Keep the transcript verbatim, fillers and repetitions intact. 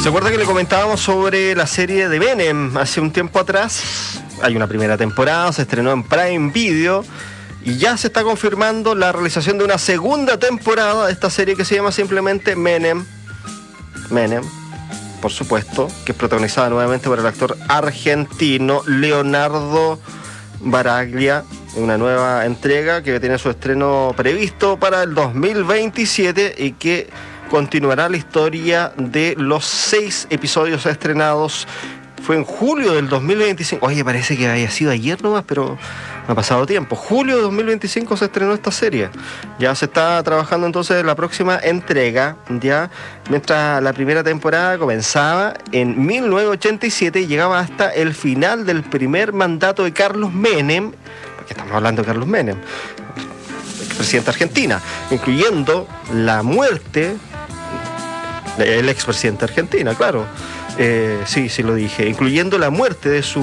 ¿Se acuerda que le comentábamos sobre la serie de Menem hace un tiempo atrás? Hay una primera temporada, se estrenó en Prime Video y ya se está confirmando la realización de una segunda temporada de esta serie que se llama simplemente Menem. Menem, por supuesto, que es protagonizada nuevamente por el actor argentino Leonardo Baraglia, una nueva entrega que tiene su estreno previsto para el dos mil veintisiete y que continuará la historia de los seis episodios estrenados. Fue en julio del dos mil veinticinco. Oye, parece que había sido ayer nomás, pero no ha pasado tiempo. Julio de dos mil veinticinco se estrenó esta serie. Ya se está trabajando entonces en la próxima entrega, ya, mientras la primera temporada comenzaba en mil novecientos ochenta y siete y llegaba hasta el final del primer mandato de Carlos Menem, porque estamos hablando de Carlos Menem, expresidente de Argentina, incluyendo la muerte, el expresidente de Argentina, claro. Eh, sí, sí lo dije, incluyendo la muerte de su